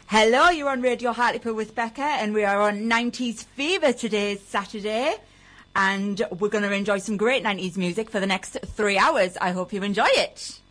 Hello, you're on Radio Hartlepool with Becca, and we are on 90s Fever today, Saturday, and we're going to enjoy some great 90s music for the next 3 hours. I hope you enjoy it.